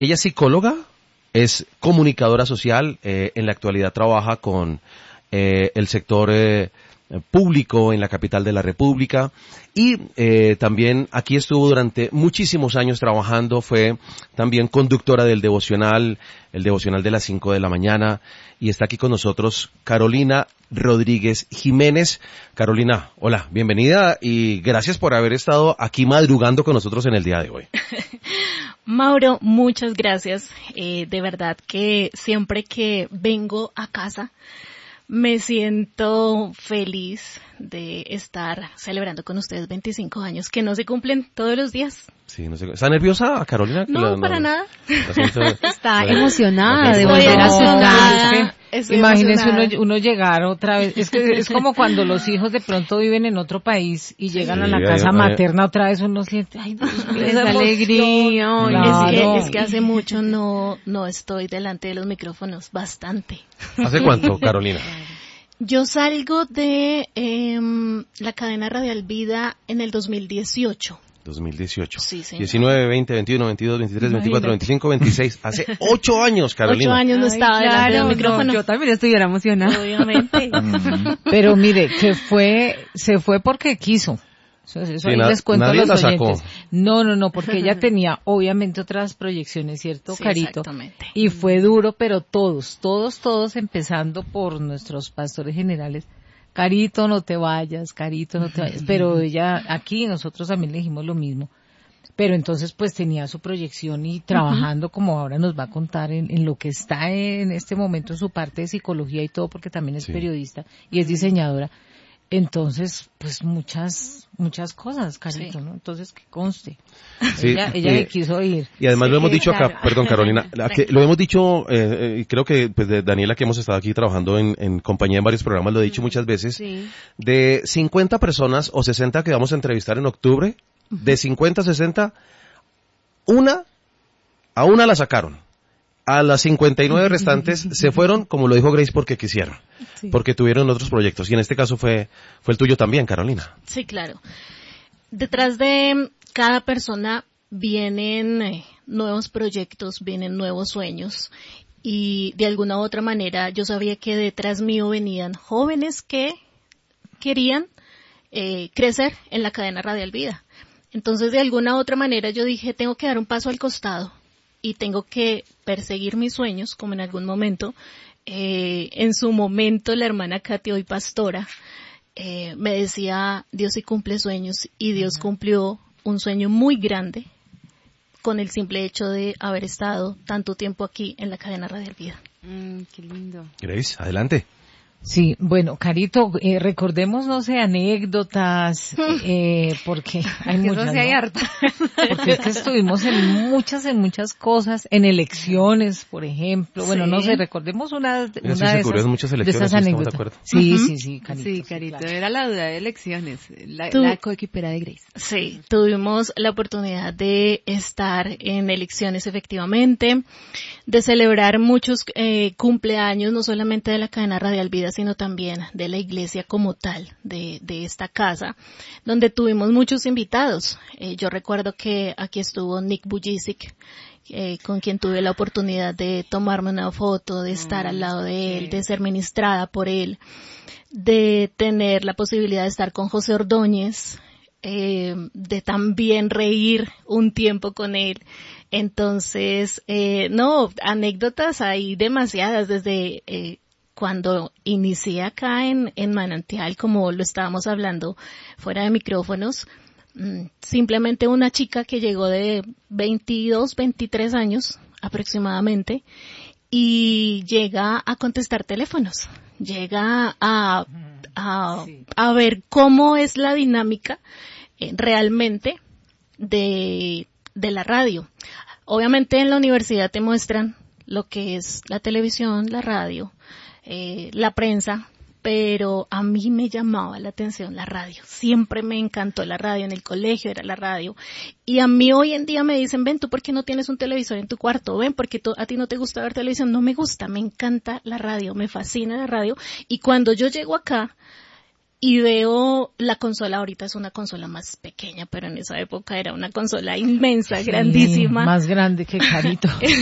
Ella es psicóloga, es comunicadora social, en la actualidad trabaja con el sector público en la capital de la República y también aquí estuvo durante muchísimos años trabajando, fue también conductora del devocional, el devocional de las 5 de la mañana y está aquí con nosotros Carolina Rodríguez Jiménez. Carolina, hola, bienvenida y gracias por haber estado aquí madrugando con nosotros en el día de hoy. Mauro, muchas gracias. De verdad que siempre que vengo a casa me siento feliz de estar celebrando con ustedes 25 años que no se cumplen todos los días. Sí, no sé. ¿Está nerviosa, Carolina? No, para nada. Está emocionada de volver a su casa. Imagínese uno llegar otra vez. Es que es como cuando los hijos de pronto viven en otro país y llegan a la casa materna otra vez, uno siente, ay, Dios mío, esa alegría. Claro. Es que hace mucho no estoy delante de los micrófonos, bastante. ¿Hace cuánto, Carolina? Yo salgo de la cadena Radial Vida en el 2018. 2018. Sí, señor. 19, 20, 21, 22, 23, 24, 25, 26. Hace 8 años, Carolina. 8 años no estaba delante del micrófono. No, yo también estuviera emocionada. Obviamente. Pero mire, se fue porque quiso. Eso Sí, ahí les cuento a nadie los la sacó. oyentes. No, porque ella tenía obviamente otras proyecciones, ¿cierto, Sí, Carito? exactamente. Y fue duro, pero todos, empezando por nuestros pastores generales. Carito, no te vayas, Carito, no te vayas. Pero ella, aquí nosotros también le dijimos lo mismo. Pero entonces pues tenía su proyección y trabajando como ahora nos va a contar en lo que está en este momento en su parte de psicología y todo, porque también es periodista y es diseñadora. Entonces, pues muchas cosas, Carito, ¿no? Entonces, que conste. Sí, ella le quiso ir. Y además Sí, lo hemos dicho acá, claro. perdón Carolina, lo hemos dicho, y creo que pues de Daniela que hemos estado aquí trabajando en compañía en varios programas, lo he dicho muchas veces, Sí. de 50 personas o 60 que vamos a entrevistar en octubre, de 50 a 60, a una la sacaron. A las 59 restantes se fueron, como lo dijo Grace, porque quisieron, porque tuvieron otros proyectos. Y en este caso fue el tuyo también, Carolina. Sí, claro. Detrás de cada persona vienen nuevos proyectos, vienen nuevos sueños. Y de alguna u otra manera yo sabía que detrás mío venían jóvenes que querían crecer en la cadena Radial Vida. Entonces de alguna u otra manera yo dije, tengo que dar un paso al costado y tengo que perseguir mis sueños, como en algún momento, en su momento la hermana Katy, hoy pastora, me decía, Dios sí cumple sueños, y Dios cumplió un sueño muy grande con el simple hecho de haber estado tanto tiempo aquí en la cadena Radial Vida. Qué lindo. Grace, adelante. Sí, bueno, Carito, recordemos, no sé, anécdotas, porque hay muchas, Eso sí hay ¿no? harta. Porque es que estuvimos en muchas cosas, en elecciones, por ejemplo. Bueno, no sé, recordemos una Sí, de se ocurrió en muchas elecciones, esas sí, estamos de anécdotas. acuerdo. Sí, Carito. Sí, Carito, claro. era la duda de elecciones, la Tú- coequipera de Grace. Sí, tuvimos la oportunidad de estar en elecciones efectivamente, de celebrar muchos cumpleaños, no solamente de la cadena Radial Vida, sino también de la iglesia como tal, de esta casa, donde tuvimos muchos invitados. Yo recuerdo que aquí estuvo Nick Bujicic, con quien tuve la oportunidad de tomarme una foto, de estar al lado de él, de ser ministrada por él, de tener la posibilidad de estar con José Ordóñez, de también reír un tiempo con él. Entonces, anécdotas hay demasiadas desde cuando inicié acá en Manantial, como lo estábamos hablando fuera de micrófonos, simplemente una chica que llegó de 22, 23 años aproximadamente y llega a contestar teléfonos, llega a ver cómo es la dinámica realmente de la radio. Obviamente en la universidad te muestran lo que es la televisión, la radio, la prensa, pero a mí me llamaba la atención la radio. Siempre me encantó la radio, en el colegio era la radio. Y a mí hoy en día me dicen, ven, ¿tú por qué no tienes un televisor en tu cuarto? Ven, porque a ti no te gusta ver televisión. No me gusta, me encanta la radio, me fascina la radio. Y cuando yo llego acá, y veo la consola, ahorita es una consola más pequeña, pero en esa época era una consola inmensa, grandísima. Más grande que Carito.